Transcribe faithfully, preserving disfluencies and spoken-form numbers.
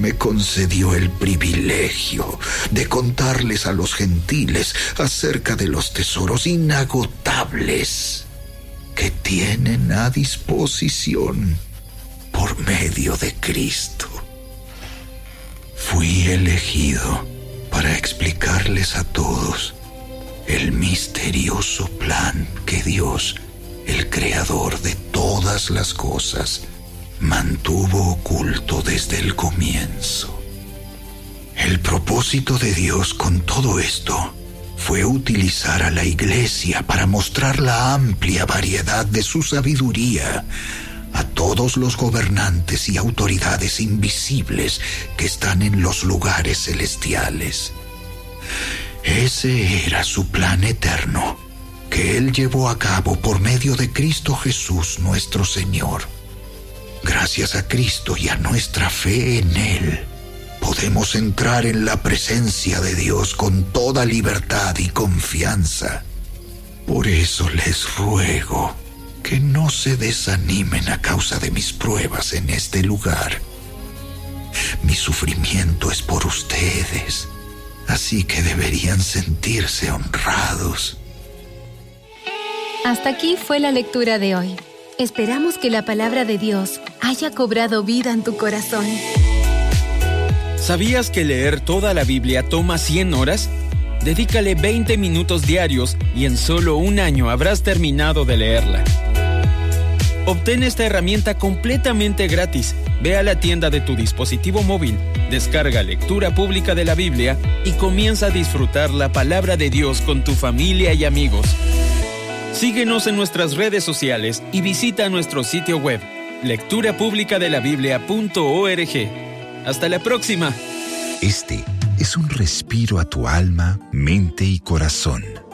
me concedió el privilegio de contarles a los gentiles acerca de los tesoros inagotables que tienen a disposición por medio de Cristo. Fui elegido para explicarles a todos el misterioso plan que Dios, el creador de todas las cosas, mantuvo oculto desde el comienzo. El propósito de Dios con todo esto fue utilizar a la Iglesia para mostrar la amplia variedad de su sabiduría a todos los gobernantes y autoridades invisibles que están en los lugares celestiales. Ese era su plan eterno, que Él llevó a cabo por medio de Cristo Jesús nuestro Señor. Gracias a Cristo y a nuestra fe en Él, podemos entrar en la presencia de Dios con toda libertad y confianza. Por eso les ruego que no se desanimen a causa de mis pruebas en este lugar. Mi sufrimiento es por ustedes, así que deberían sentirse honrados. Hasta aquí fue la lectura de hoy. Esperamos que la palabra de Dios haya cobrado vida en tu corazón. ¿Sabías que leer toda la Biblia toma cien horas? Dedícale veinte minutos diarios y en solo un año habrás terminado de leerla. Obtén esta herramienta completamente gratis. Ve a la tienda de tu dispositivo móvil, descarga Lectura Pública de la Biblia y comienza a disfrutar la palabra de Dios con tu familia y amigos. Síguenos en nuestras redes sociales y visita nuestro sitio web, lectura pública de la biblia punto org. ¡Hasta la próxima! Este es un respiro a tu alma, mente y corazón.